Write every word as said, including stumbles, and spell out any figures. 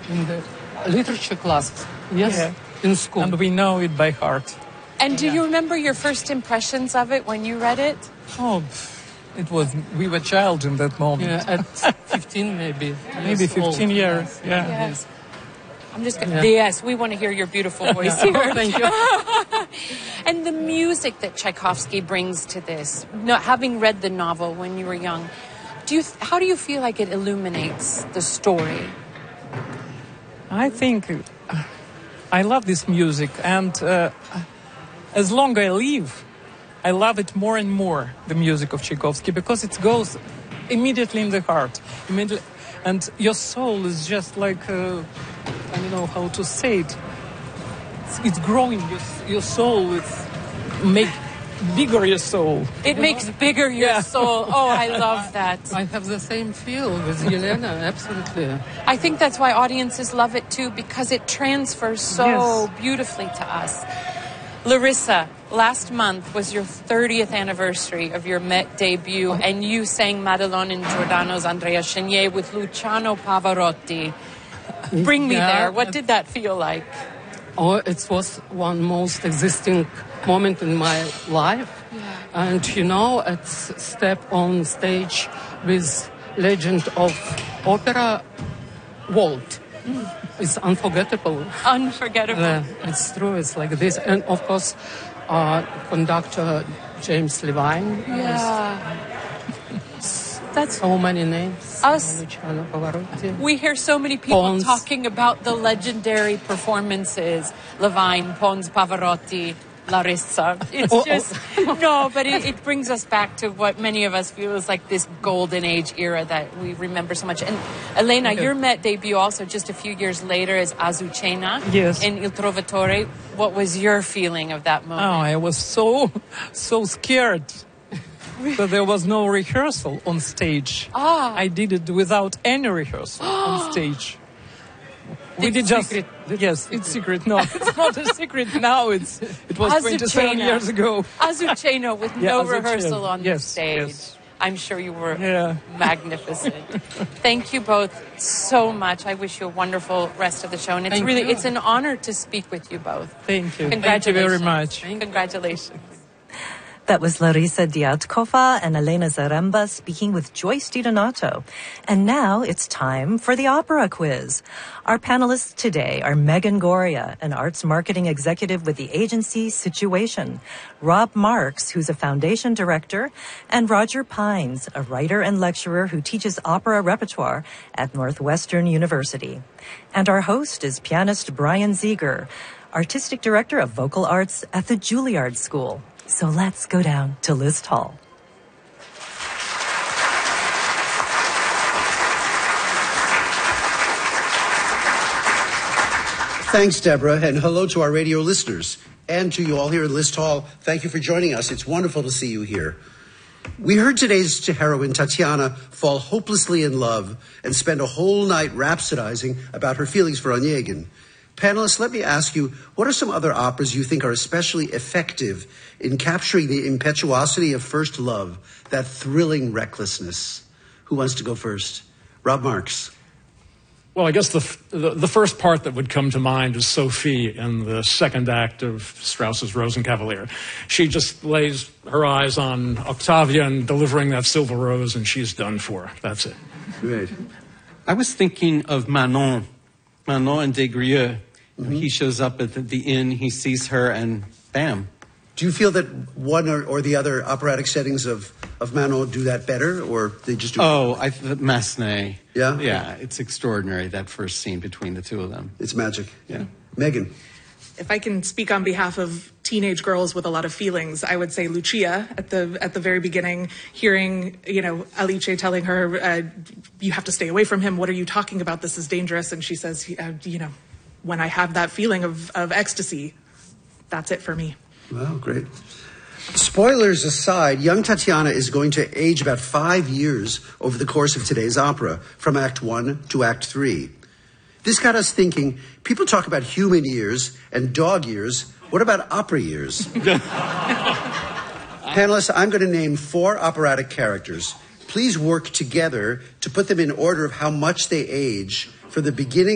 in the literature classes. Yes, Yeah. in school. And we know it by heart. And do you remember your first impressions of it when you read it? Oh, it was, we were child in that moment. Yeah, at fifteen maybe. Maybe years old. fifteen years, yeah. Yes. I'm just gonna, Yeah. yes, we want to hear your beautiful voice here. Oh, thank you. And the music that Tchaikovsky brings to this, no, having read the novel when you were young, do you, how do you feel like it illuminates the story? I think uh, I love this music, and uh, as long as I live, I love it more and more, the music of Tchaikovsky, because it goes immediately in the heart. Immediately, and your soul is just like, uh, I don't know how to say it. It's, it's growing, your, your soul is make bigger your soul. It You makes know? bigger your Yeah. soul. Oh, I love that. I have the same feel with Yelena, absolutely. I think that's why audiences love it too, because it transfers so Yes. beautifully to us. Larissa, last month was your thirtieth anniversary of your Met debut, and you sang Madelon in Giordano's Andrea Chenier with Luciano Pavarotti. Bring me Yeah, there. What did that feel like? Oh, it was one most existing moment in my life. And, you know, it's step on stage with legend of opera, Walt. Mm. It's unforgettable. Unforgettable. Uh, it's true, it's like this. And, of course, uh, conductor James Levine. Yeah. That's So many names. Us- Luciano Pavarotti. We hear so many people Pons. talking about the legendary performances. Levine, Pons, Pavarotti, Larissa. It's Oh, oh. just, no, but it, it brings us back to what many of us feel is like this golden age era that we remember so much. And Elena, Okay. your Met debut also just a few years later as Azucena Yes. in Il Trovatore. What was your feeling of that Oh, moment? I was so, so scared. So there was no rehearsal on stage. Ah. I did it without any rehearsal on stage. We It's did just secret. It's yes, it's secret. No, it's not a secret now. It's it was Azucena. twenty-seven years ago. Azucena with Yeah, no Azucena. rehearsal on Yes, the stage. yes. I'm sure you were Yeah. magnificent. Thank you both so much. I wish you a wonderful rest of the show. And it's Thank really, you. it's an honor to speak with you both. Thank you. Thank you Congratulations. very much. Congratulations. That was Larissa Diatkova and Elena Zaremba speaking with Joyce DiDonato. And now it's time for the opera quiz. Our panelists today are Megan Goria, an arts marketing executive with the agency Situation, Rob Marks, who's a foundation director, and Roger Pines, a writer and lecturer who teaches opera repertoire at Northwestern University. And our host is pianist Brian Ziegler, artistic director of vocal arts at the Juilliard School. So let's go down to List Hall. Thanks, Deborah, and hello to our radio listeners. And to you all here in List Hall, thank you for joining us. It's wonderful to see you here. We heard today's heroine, Tatiana, fall hopelessly in love and spend a whole night rhapsodizing about her feelings for Onegin. Panelists, let me ask you, what are some other operas you think are especially effective in capturing the impetuosity of first love, that thrilling recklessness? Who wants to go first? Rob Marks. Well, I guess the, the the first part that would come to mind is Sophie in the second act of Strauss's Rosenkavalier. She just lays her eyes on Octavian delivering that silver rose, and she's done for. That's it. Great. I was thinking of Manon, Manon and Desgrieux. Mm-hmm. He shows up at the, the inn, he sees her, and bam. Do you feel that one or, or the other operatic settings of, of Manon do that better, or they just do? Oh, I the Massenet. Yeah? Yeah, it's extraordinary, that first scene between the two of them. It's magic. Yeah. Megan. If I can speak on behalf of teenage girls with a lot of feelings, I would say Lucia at the at the very beginning, hearing, you know, Alice telling her, uh, you have to stay away from him. What are you talking about? This is dangerous. And she says, uh, you know, when I have that feeling of, of ecstasy, that's it for me. Wow, great. Spoilers aside, young Tatiana is going to age about five years over the course of today's opera, from Act One to Act Three. This got us thinking, people talk about human years and dog years. What about opera years? Panelists, I'm going to name four operatic characters. Please work together to put them in order of how much they age for the beginning